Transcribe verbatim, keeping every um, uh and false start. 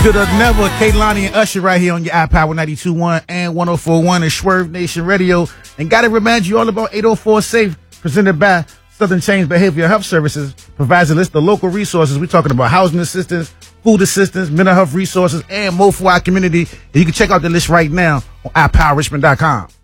to the never, Kaylani and Usher right here on your iPower ninety-two point one and one oh four point one and Swerve Nation Radio. And got to remind you all about eight oh four SAFE, presented by Southern Change Behavioral Health Services. Provides a list of local resources. We're talking about housing assistance, food assistance, mental health resources, and more for our community. And you can check out the list right now on i power richmond dot com.